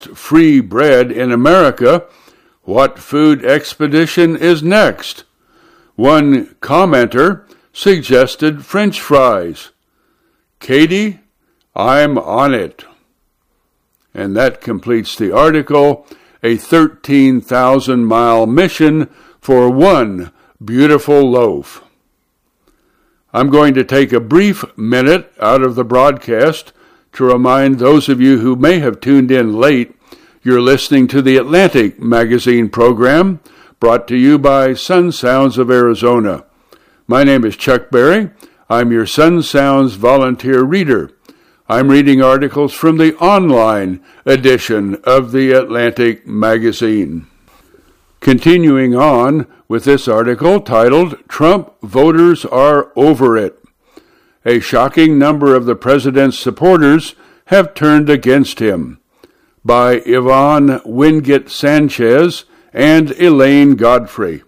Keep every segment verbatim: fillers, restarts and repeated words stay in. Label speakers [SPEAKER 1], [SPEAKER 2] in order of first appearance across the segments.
[SPEAKER 1] free bread in America, what food expedition is next? One commenter suggested French fries. Katie, I'm on it. And that completes the article, a thirteen thousand mile mission for one beautiful loaf. I'm going to take a brief minute out of the broadcast to remind those of you who may have tuned in late, you're listening to the Atlantic Magazine program, brought to you by Sun Sounds of Arizona. My name is Chuck Berry. I'm your Sun Sounds volunteer reader. I'm reading articles from the online edition of the Atlantic Magazine. Continuing on with this article titled, Trump Voters Are Over It. A shocking number of the president's supporters have turned against him, by Yvonne Wingate Sanchez and Elaine Godfrey.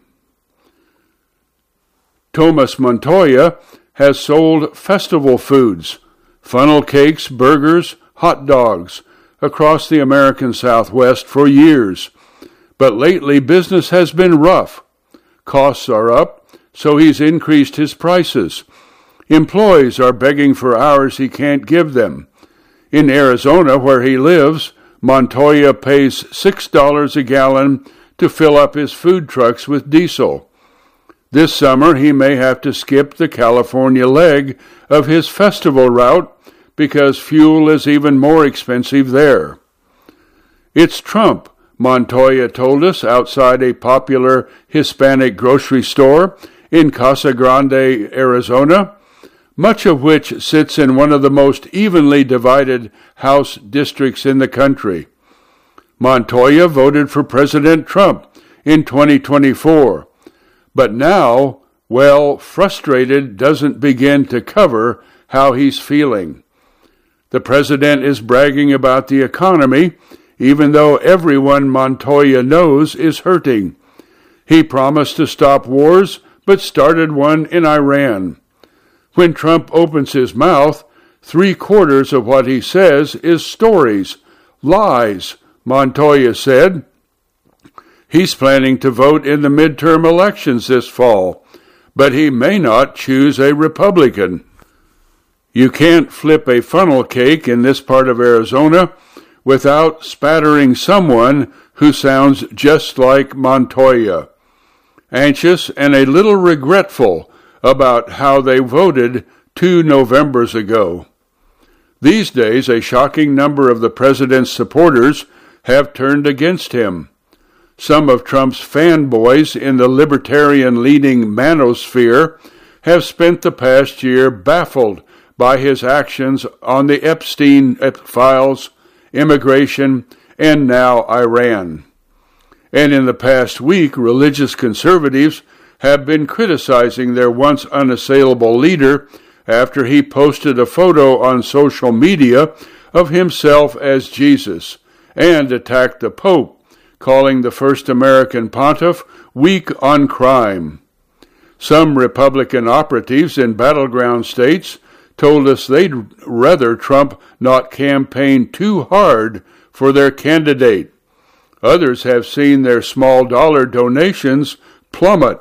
[SPEAKER 1] Thomas Montoya has sold festival foods, funnel cakes, burgers, hot dogs, across the American Southwest for years. But lately business has been rough. Costs are up, so he's increased his prices. Employees are begging for hours he can't give them. In Arizona, where he lives, Montoya pays six dollars a gallon to fill up his food trucks with diesel. This summer, he may have to skip the California leg of his festival route because fuel is even more expensive there. It's Trump, Montoya told us outside a popular Hispanic grocery store in Casa Grande, Arizona, much of which sits in one of the most evenly divided House districts in the country. Montoya voted for President Trump in twenty twenty-four, but now, well, frustrated doesn't begin to cover how he's feeling. The president is bragging about the economy, even though everyone Montoya knows is hurting. He promised to stop wars, but started one in Iran. When Trump opens his mouth, three-quarters of what he says is stories, lies, Montoya said. He's planning to vote in the midterm elections this fall, but he may not choose a Republican. You can't flip a funnel cake in this part of Arizona without spattering someone who sounds just like Montoya, anxious and a little regretful about how they voted two Novembers ago. These days, a shocking number of the president's supporters have turned against him. Some of Trump's fanboys in the libertarian-leaning manosphere have spent the past year baffled by his actions on the Epstein files, immigration, and now Iran. And in the past week, religious conservatives have been criticizing their once unassailable leader after he posted a photo on social media of himself as Jesus and attacked the Pope, calling the first American pontiff weak on crime. Some Republican operatives in battleground states told us they'd rather Trump not campaign too hard for their candidate. Others have seen their small dollar donations plummet.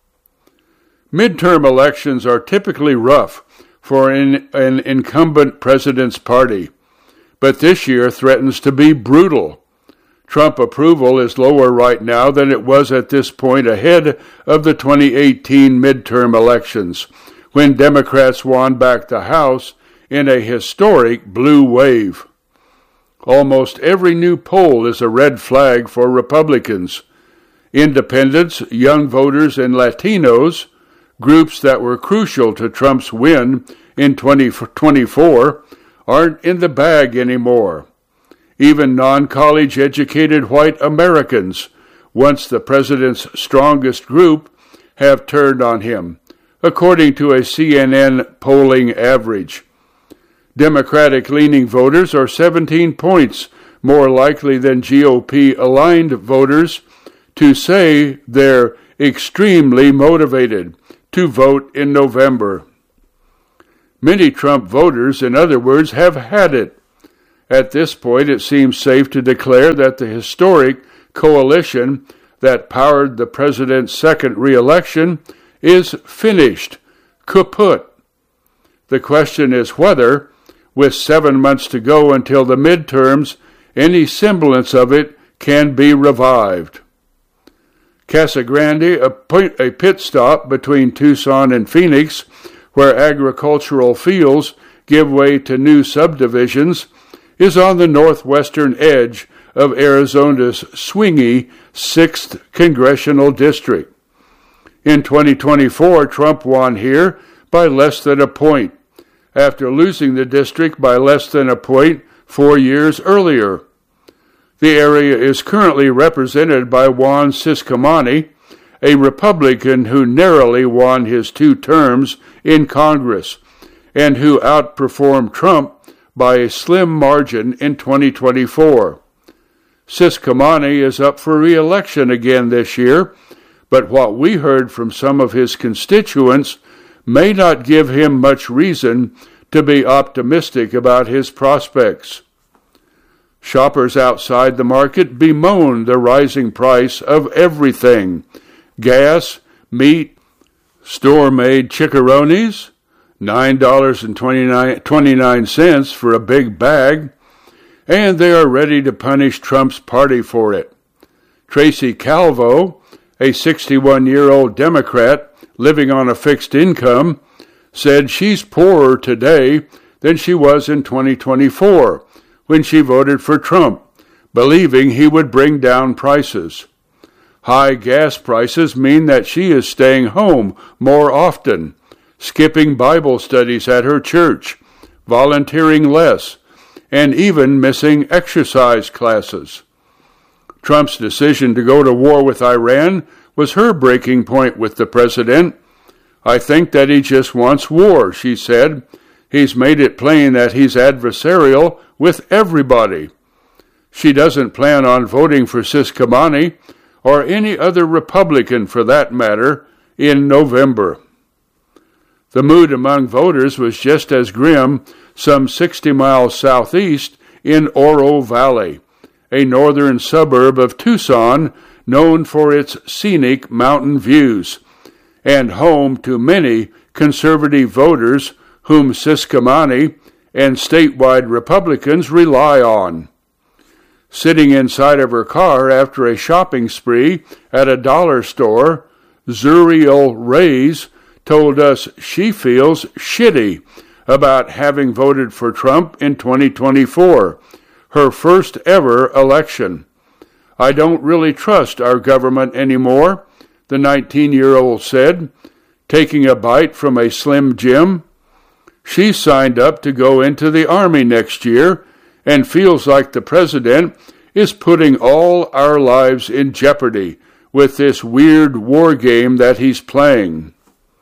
[SPEAKER 1] Midterm elections are typically rough for an, an incumbent president's party, but this year threatens to be brutal. Trump approval is lower right now than it was at this point ahead of the twenty eighteen midterm elections, when Democrats won back the House in a historic blue wave. Almost every new poll is a red flag for Republicans. Independents, young voters, and Latinos, groups that were crucial to Trump's win in twenty twenty-four, aren't in the bag anymore. Even non-college educated white Americans, once the president's strongest group, have turned on him, according to a C N N polling average. Democratic-leaning voters are seventeen points more likely than G O P-aligned voters to say they're extremely motivated to vote in November. Many Trump voters, in other words, have had it. At this point, it seems safe to declare that the historic coalition that powered the president's second re-election is finished, kaput. The question is whether, with seven months to go until the midterms, any semblance of it can be revived. Casa Grande, a pit stop between Tucson and Phoenix, where agricultural fields give way to new subdivisions, is on the northwestern edge of Arizona's swingy sixth Congressional District. In twenty twenty-four, Trump won here by less than a point, after losing the district by less than a point four years earlier. The area is currently represented by Juan Ciscomani, a Republican who narrowly won his two terms in Congress, and who outperformed Trump by a slim margin in twenty twenty-four. Ciscomani is up for re-election again this year, but what we heard from some of his constituents may not give him much reason to be optimistic about his prospects. Shoppers outside the market bemoan the rising price of everything: gas, meat, store-made chicharrones, nine dollars and twenty-nine cents for a big bag, and they are ready to punish Trump's party for it. Tracy Calvo, a sixty-one-year-old Democrat living on a fixed income, said she's poorer today than she was in twenty twenty-four, when she voted for Trump, believing he would bring down prices. High gas prices mean that she is staying home more often, skipping Bible studies at her church, volunteering less, and even missing exercise classes. Trump's decision to go to war with Iran was her breaking point with the president. "I think that he just wants war," she said. "He's made it plain that he's adversarial with everybody." She doesn't plan on voting for Ciscomani, or any other Republican for that matter, in November. The mood among voters was just as grim some sixty miles southeast in Oro Valley, a northern suburb of Tucson known for its scenic mountain views, and home to many conservative voters whom Ciscomani and statewide Republicans rely on. Sitting inside of her car after a shopping spree at a dollar store, Zuriel Reyes told us she feels shitty about having voted for Trump in twenty twenty-four, her first ever election. "I don't really trust our government anymore," the nineteen-year-old said, taking a bite from a Slim Jim. She signed up to go into the Army next year and feels like the president is putting all our lives in jeopardy with this weird war game that he's playing.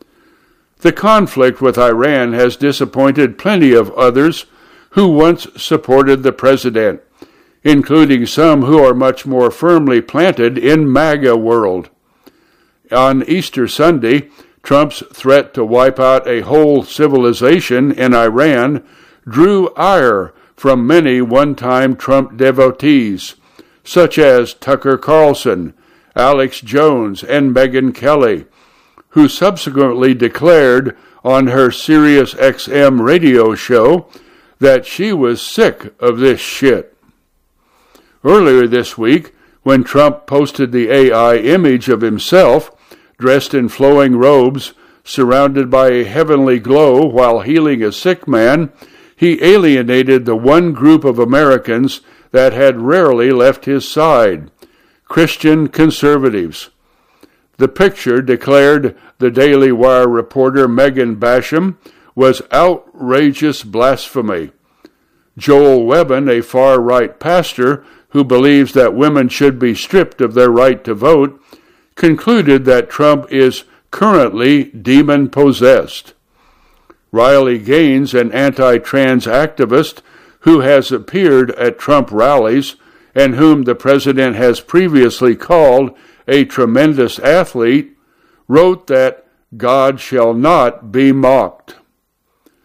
[SPEAKER 1] The conflict with Iran has disappointed plenty of others who once supported the president, including some who are much more firmly planted in MAGA world. On Easter Sunday, Trump's threat to wipe out a whole civilization in Iran drew ire from many one-time Trump devotees, such as Tucker Carlson, Alex Jones, and Megyn Kelly, who subsequently declared on her Sirius X M radio show that she was sick of this shit. Earlier this week, when Trump posted the A I image of himself dressed in flowing robes, surrounded by a heavenly glow while healing a sick man, he alienated the one group of Americans that had rarely left his side: Christian conservatives. The picture, declared the Daily Wire reporter Megan Basham, was outrageous blasphemy. Joel Webbin, a far-right pastor who believes that women should be stripped of their right to vote, concluded that Trump is currently demon-possessed. Riley Gaines, an anti-trans activist who has appeared at Trump rallies and whom the president has previously called a tremendous athlete, wrote that God shall not be mocked.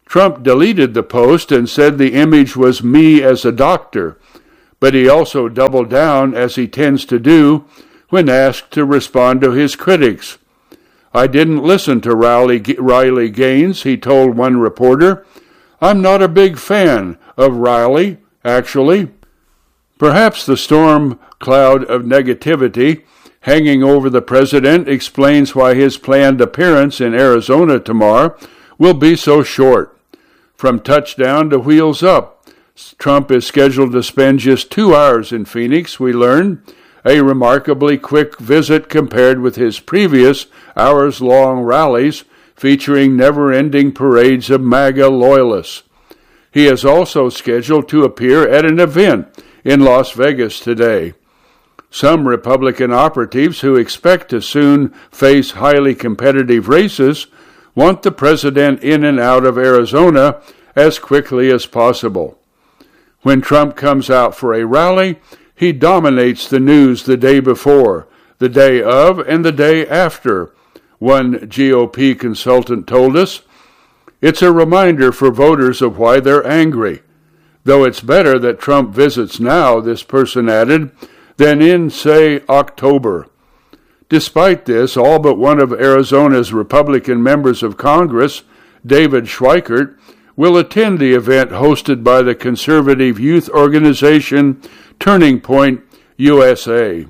[SPEAKER 1] Trump deleted the post and said the image was me as a doctor, but he also doubled down, as he tends to do, when asked to respond to his critics. I didn't listen to Riley, Riley Gaines, he told one reporter. I'm not a big fan of Riley, actually. Perhaps the storm cloud of negativity hanging over the president explains why his planned appearance in Arizona tomorrow will be so short. From touchdown to wheels up, Trump is scheduled to spend just two hours in Phoenix, we learned, a remarkably quick visit compared with his previous hours-long rallies featuring never-ending parades of MAGA loyalists. He is also scheduled to appear at an event in Las Vegas today. Some Republican operatives who expect to soon face highly competitive races want the president in and out of Arizona as quickly as possible. When Trump comes out for a rally, he dominates the news the day before, the day of, and the day after, one G O P consultant told us. It's a reminder for voters of why they're angry. Though it's better that Trump visits now, this person added, than in, say, October. Despite this, all but one of Arizona's Republican members of Congress, David Schweikert, will attend the event hosted by the conservative youth organization Turning Point U S A.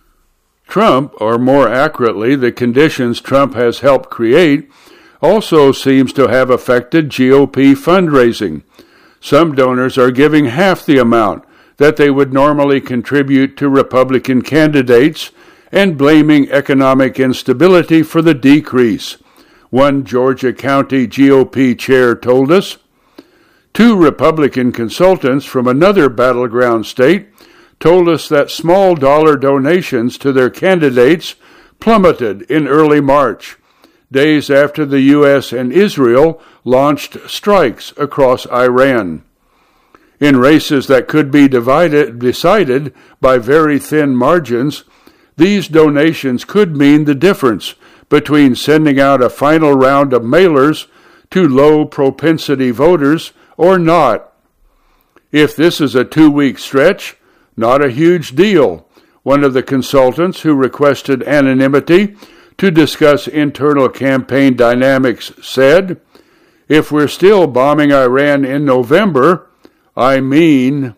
[SPEAKER 1] Trump, or more accurately, the conditions Trump has helped create, also seems to have affected G O P fundraising. Some donors are giving half the amount that they would normally contribute to Republican candidates and blaming economic instability for the decrease, one Georgia County G O P chair told us. Two Republican consultants from another battleground state told us that small dollar donations to their candidates plummeted in early March, days after the U S and Israel launched strikes across Iran. In races that could be divided, decided by very thin margins, these donations could mean the difference between sending out a final round of mailers to low-propensity voters or not. If this is a two-week stretch, not a huge deal, one of the consultants who requested anonymity to discuss internal campaign dynamics said, if we're still bombing Iran in November, I mean...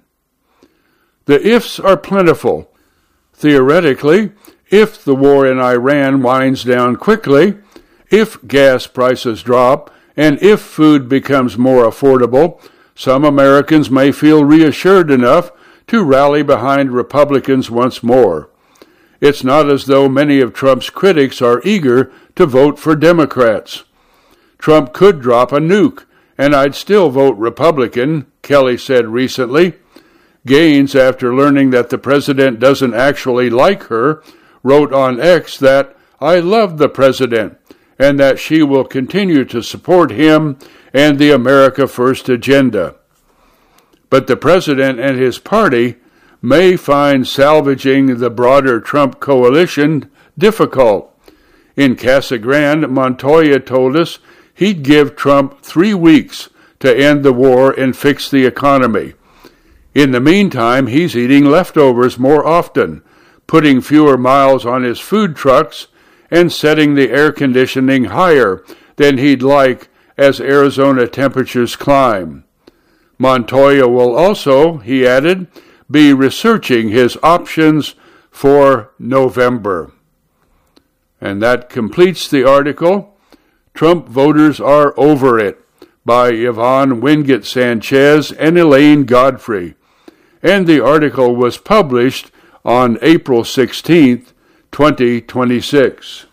[SPEAKER 1] The ifs are plentiful. Theoretically, if the war in Iran winds down quickly, if gas prices drop, and if food becomes more affordable, some Americans may feel reassured enough to rally behind Republicans once more. It's not as though many of Trump's critics are eager to vote for Democrats. Trump could drop a nuke, and I'd still vote Republican, Kelly said recently. Gaines, after learning that the president doesn't actually like her, wrote on X that, I love the president, and that she will continue to support him and the America First agenda. But the president and his party may find salvaging the broader Trump coalition difficult. In Casa Grande, Montoya told us he'd give Trump three weeks to end the war and fix the economy. In the meantime, he's eating leftovers more often, putting fewer miles on his food trucks, and setting the air conditioning higher than he'd like as Arizona temperatures climb. Montoya will also, he added, be researching his options for November. And that completes the article, Trump Voters Are Over It, by Yvonne Wingate Sanchez and Elaine Godfrey. And the article was published on April sixteenth, twenty twenty-six.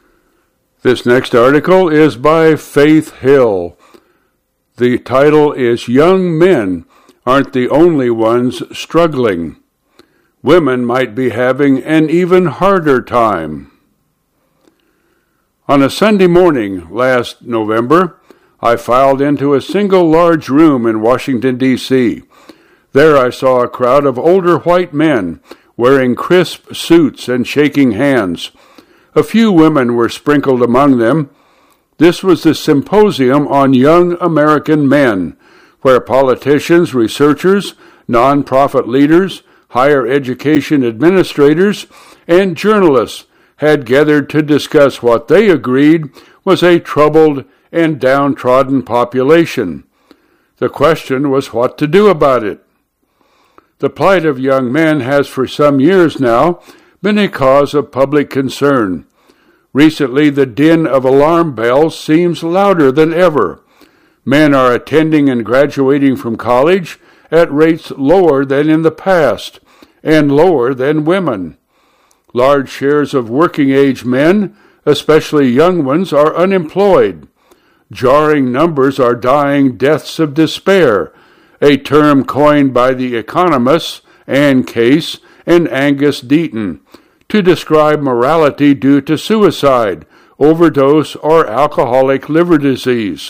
[SPEAKER 1] This next article is by Faith Hill. The title is Young Men Aren't the Only Ones Struggling. Women might be having an even harder time. On a Sunday morning last November, I filed into a single large room in Washington, D C There I saw a crowd of older white men wearing crisp suits and shaking hands. A few women were sprinkled among them. This was the Symposium on Young American Men, where politicians, researchers, nonprofit leaders, higher education administrators, and journalists had gathered to discuss what they agreed was a troubled and downtrodden population. The question was what to do about it. The plight of young men has for some years now been a cause of public concern. Recently, the din of alarm bells seems louder than ever. Men are attending and graduating from college at rates lower than in the past, and lower than women. Large shares of working-age men, especially young ones, are unemployed. Jarring numbers are dying deaths of despair, a term coined by the economists Ann Case and Angus Deaton to describe mortality due to suicide, overdose, or alcoholic liver disease.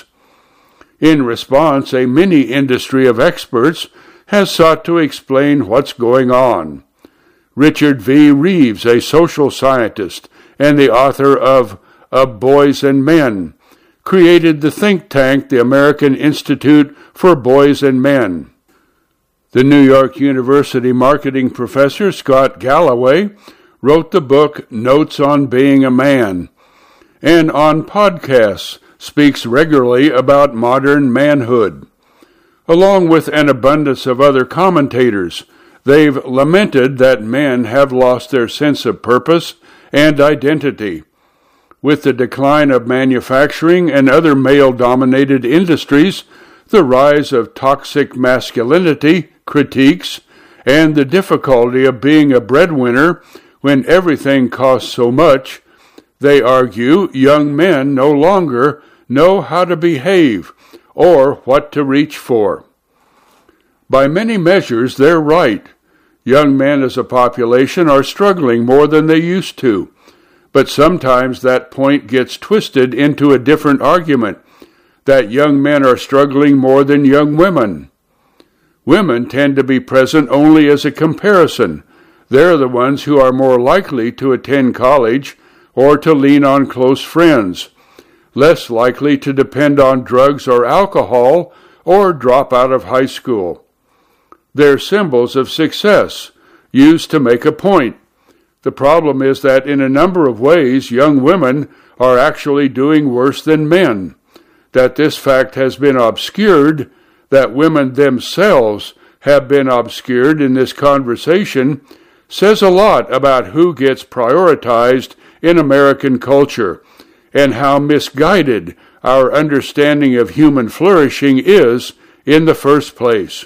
[SPEAKER 1] In response, a mini-industry of experts has sought to explain what's going on. Richard V. Reeves, a social scientist and the author of Of Boys and Men, created the think tank, the American Institute for Boys and Men. The New York University marketing professor Scott Galloway wrote the book Notes on Being a Man, and on podcasts speaks regularly about modern manhood. Along with an abundance of other commentators, they've lamented that men have lost their sense of purpose and identity. With the decline of manufacturing and other male-dominated industries, the rise of toxic masculinity critiques, and the difficulty of being a breadwinner when everything costs so much, they argue young men no longer know how to behave or what to reach for. By many measures, they're right. Young men as a population are struggling more than they used to, but sometimes that point gets twisted into a different argument, that young men are struggling more than young women. Women tend to be present only as a comparison. They're the ones who are more likely to attend college or to lean on close friends, less likely to depend on drugs or alcohol or drop out of high school. They're symbols of success, used to make a point. The problem is that in a number of ways, young women are actually doing worse than men, that this fact has been obscured, that women themselves have been obscured in this conversation, says a lot about who gets prioritized in American culture and how misguided our understanding of human flourishing is in the first place.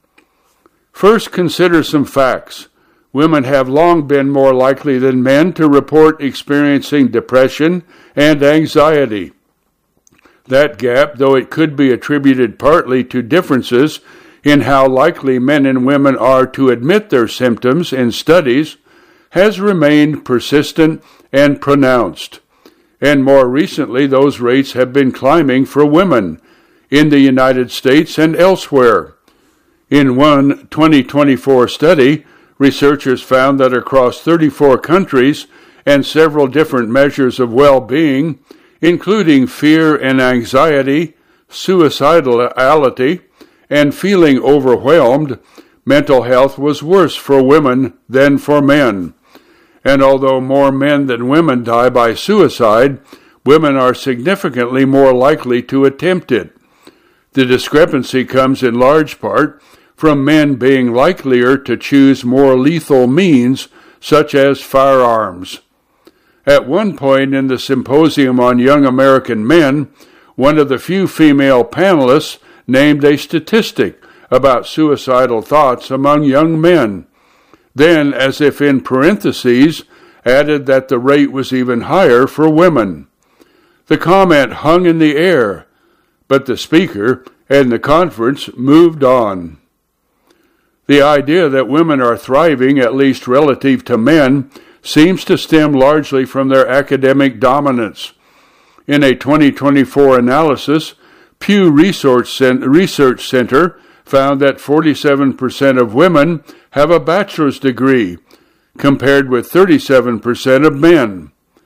[SPEAKER 1] First, consider some facts. Women have long been more likely than men to report experiencing depression and anxiety. That gap, though it could be attributed partly to differences in how likely men and women are to admit their symptoms in studies, has remained persistent and pronounced. And more recently, those rates have been climbing for women in the United States and elsewhere. In one twenty twenty-four study, researchers found that across thirty-four countries and several different measures of well-being, including fear and anxiety, suicidality, and feeling overwhelmed, mental health was worse for women than for men. And although more men than women die by suicide, women are significantly more likely to attempt it. The discrepancy comes in large part from men being likelier to choose more lethal means, such as firearms. At one point in the Symposium on Young American Men, one of the few female panelists named a statistic about suicidal thoughts among young men, then, as if in parentheses, added that the rate was even higher for women. The comment hung in the air, but the speaker and the conference moved on. The idea that women are thriving, at least relative to men, seems to stem largely from their academic dominance. In a twenty twenty-four analysis, Pew Research Center found that forty-seven percent of women have a bachelor's degree, compared with thirty-seven percent of men.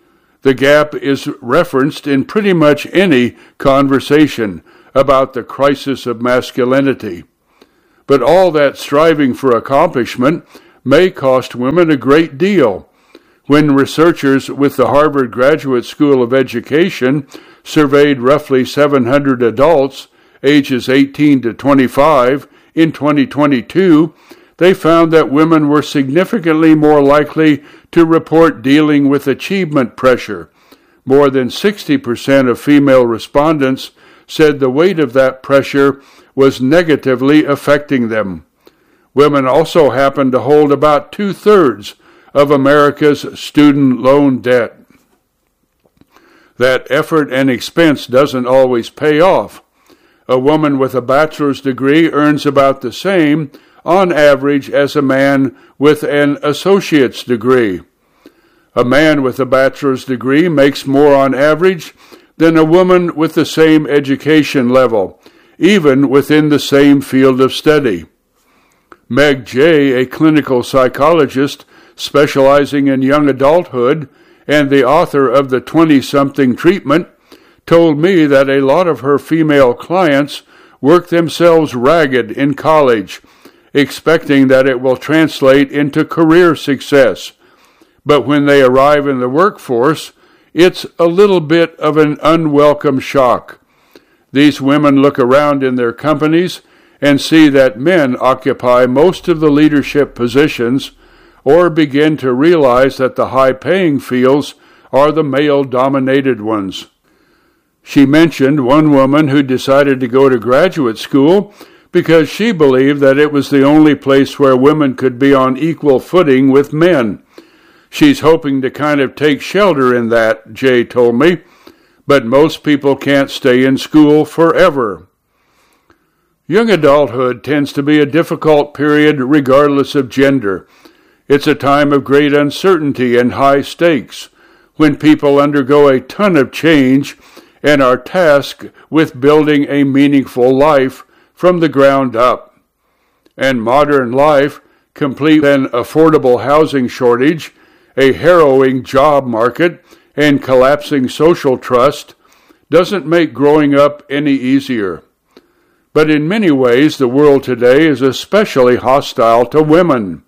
[SPEAKER 1] The gap is referenced in pretty much any conversation about the crisis of masculinity. But all that striving for accomplishment may cost women a great deal. When researchers with the Harvard Graduate School of Education surveyed roughly seven hundred adults ages eighteen to twenty-five in twenty twenty-two, they found that women were significantly more likely to report dealing with achievement pressure. More than sixty percent of female respondents said the weight of that pressure was negatively affecting them. Women also happen to hold about two-thirds of America's student loan debt. That effort and expense doesn't always pay off. A woman with a bachelor's degree earns about the same on average as a man with an associate's degree. A man with a bachelor's degree makes more on average than a woman with the same education level, even within the same field of study. Meg Jay, a clinical psychologist specializing in young adulthood and the author of the twenty-something treatment, told me that a lot of her female clients work themselves ragged in college, expecting that it will translate into career success. But when they arrive in the workforce, it's a little bit of an unwelcome shock. These women look around in their companies and see that men occupy most of the leadership positions, or begin to realize that the high-paying fields are the male-dominated ones. She mentioned one woman who decided to go to graduate school because she believed that it was the only place where women could be on equal footing with men. She's hoping to kind of take shelter in that, Jay told me, but most people can't stay in school forever. Young adulthood tends to be a difficult period regardless of gender. It's a time of great uncertainty and high stakes, when people undergo a ton of change and are tasked with building a meaningful life from the ground up. And modern life, complete with an affordable housing shortage, a harrowing job market, and collapsing social trust, doesn't make growing up any easier. But in many ways, the world today is especially hostile to women.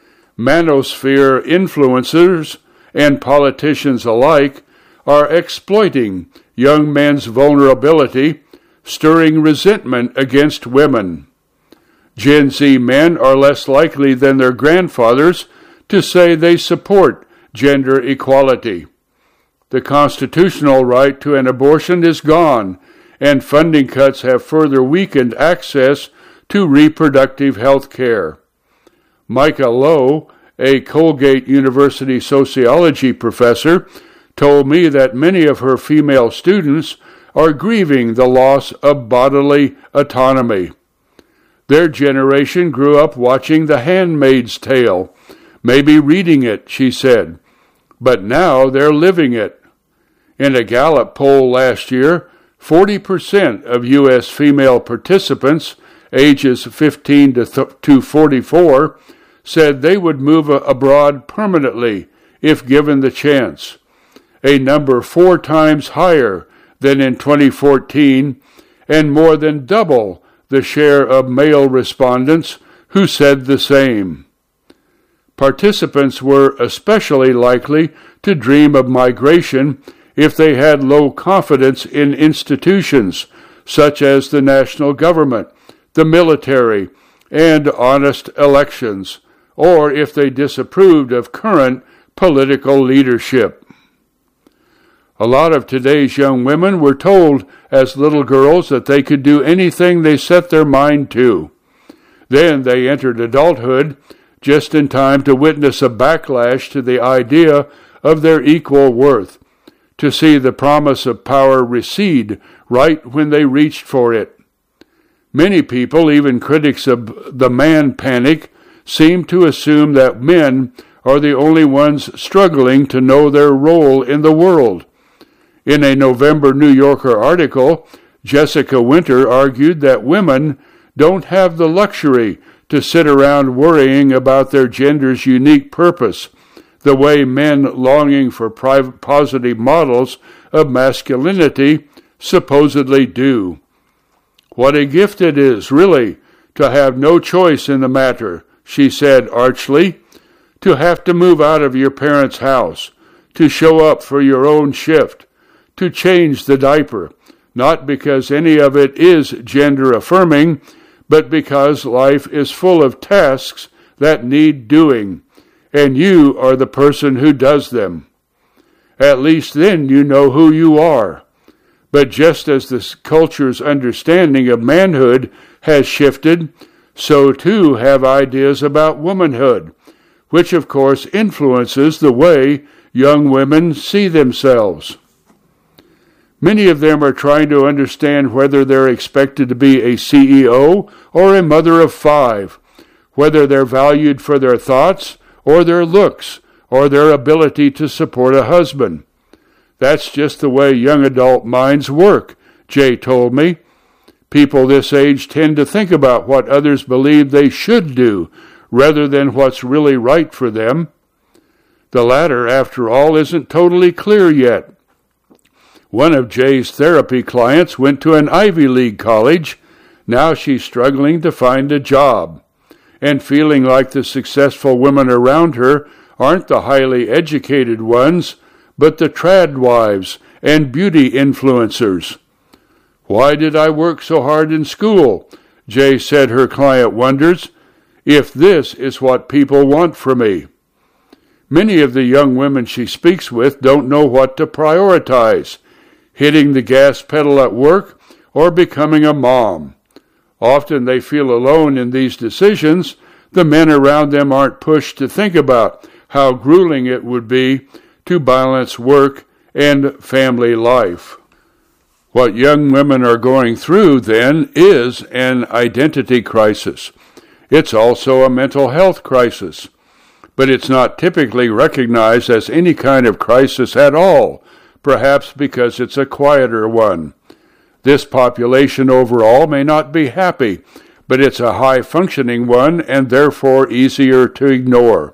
[SPEAKER 1] Manosphere influencers and politicians alike are exploiting young men's vulnerability, stirring resentment against women. Gen Z men are less likely than their grandfathers to say they support gender equality. The constitutional right to an abortion is gone, and funding cuts have further weakened access to reproductive health care. Micah Lowe, a Colgate University sociology professor, told me that many of her female students are grieving the loss of bodily autonomy. Their generation grew up watching The Handmaid's Tale, maybe reading it, she said, but now they're living it. In a Gallup poll last year, forty percent of U S female participants ages fifteen to forty-four said they would move abroad permanently if given the chance, a number four times higher than in twenty fourteen and more than double the share of male respondents who said the same. Participants were especially likely to dream of migration if they had low confidence in institutions such as the national government, the military, and honest elections, or if they disapproved of current political leadership. A lot of today's young women were told as little girls that they could do anything they set their mind to. Then they entered adulthood just in time to witness a backlash to the idea of their equal worth, to see the promise of power recede right when they reached for it. Many people, even critics of the man panic, seem to assume that men are the only ones struggling to know their role in the world. In a November New Yorker article, Jessica Winter argued that women don't have the luxury to sit around worrying about their gender's unique purpose, the way men longing for private positive models of masculinity supposedly do. What a gift it is, really, to have no choice in the matter, she said archly, to have to move out of your parents' house, to show up for your own shift, to change the diaper, not because any of it is gender-affirming, but because life is full of tasks that need doing, and you are the person who does them. At least then you know who you are. But just as the culture's understanding of manhood has shifted, so too have ideas about womanhood, which of course influences the way young women see themselves. Many of them are trying to understand whether they're expected to be a C E O or a mother of five, whether they're valued for their thoughts or their looks or their ability to support a husband. That's just the way young adult minds work, Jay told me. People this age tend to think about what others believe they should do rather than what's really right for them. The latter, after all, isn't totally clear yet. One of Jay's therapy clients went to an Ivy League college. Now she's struggling to find a job and feeling like the successful women around her aren't the highly educated ones, but the trad wives and beauty influencers. Why did I work so hard in school? Jay said her client wonders, if this is what people want from me. Many of the young women she speaks with don't know what to prioritize, hitting the gas pedal at work or becoming a mom. Often they feel alone in these decisions. The men around them aren't pushed to think about how grueling it would be to balance work and family life. What young women are going through, then, is an identity crisis. It's also a mental health crisis, but it's not typically recognized as any kind of crisis at all, perhaps because it's a quieter one. This population overall may not be happy, but it's a high-functioning one and therefore easier to ignore.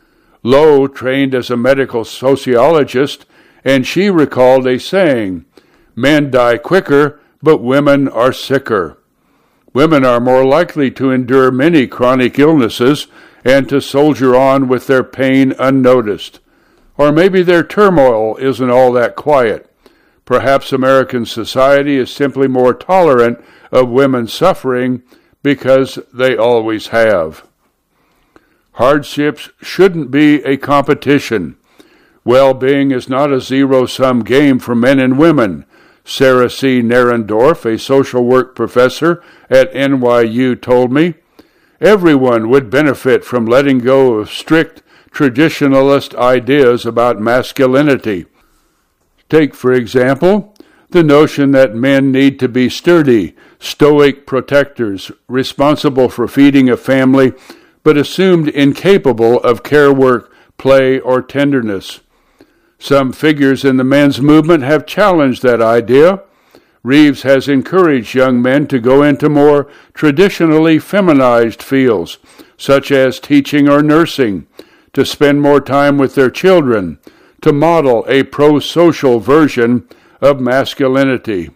[SPEAKER 1] Lowe trained as a medical sociologist, and she recalled a saying, "Men die quicker, but women are sicker." Women are more likely to endure many chronic illnesses and to soldier on with their pain unnoticed. Or maybe their turmoil isn't all that quiet. Perhaps American society is simply more tolerant of women's suffering because they always have. Hardships shouldn't be a competition. Well-being is not a zero-sum game for men and women. Sarah C. Narendorf, a social work professor at N Y U, told me, everyone would benefit from letting go of strict traditionalist ideas about masculinity. Take, for example, the notion that men need to be sturdy, stoic protectors, responsible for feeding a family, but assumed incapable of care work, play, or tenderness. Some figures in the men's movement have challenged that idea. Reeves has encouraged young men to go into more traditionally feminized fields, such as teaching or nursing, to spend more time with their children, to model a pro-social version of masculinity.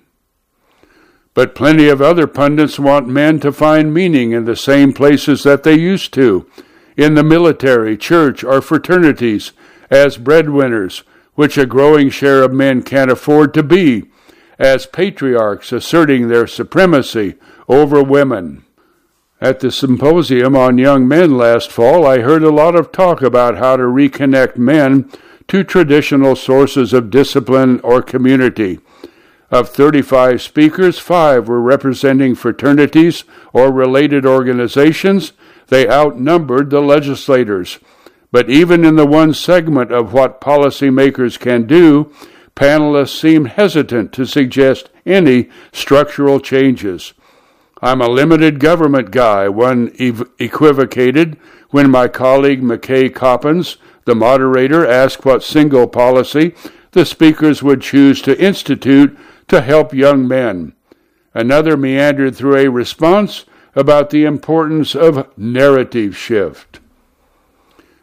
[SPEAKER 1] But plenty of other pundits want men to find meaning in the same places that they used to, in the military, church, or fraternities, as breadwinners, which a growing share of men can't afford to be, as patriarchs asserting their supremacy over women. At the symposium on young men last fall, I heard a lot of talk about how to reconnect men to traditional sources of discipline or community. Of thirty-five speakers, five were representing fraternities or related organizations. They outnumbered the legislators. But even in the one segment of what policymakers can do, panelists seemed hesitant to suggest any structural changes. I'm a limited government guy, one ev- equivocated when my colleague McKay Coppins, the moderator, asked what single policy the speakers would choose to institute to help young men. Another meandered through a response about the importance of narrative shift.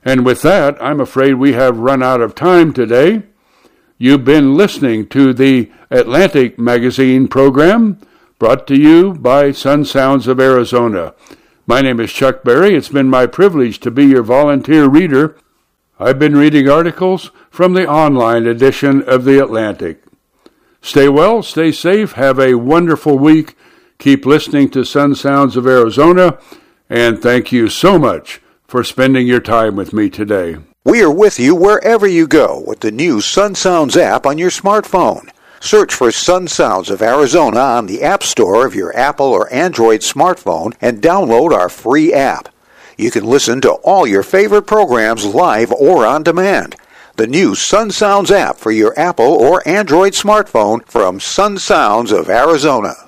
[SPEAKER 1] And with that, I'm afraid we have run out of time today. You've been listening to the Atlantic Magazine program, brought to you by Sun Sounds of Arizona. My name is Chuck Berry. It's been my privilege to be your volunteer reader. I've been reading articles from the online edition of the Atlantic. Stay well, stay safe, have a wonderful week. Keep listening to Sun Sounds of Arizona, and thank you so much for spending your time with me today.
[SPEAKER 2] We are with you wherever you go with the new Sun Sounds app on your smartphone. Search for Sun Sounds of Arizona on the App Store of your Apple or Android smartphone and download our free app. You can listen to all your favorite programs live or on demand. The new Sun Sounds app for your Apple or Android smartphone from Sun Sounds of Arizona.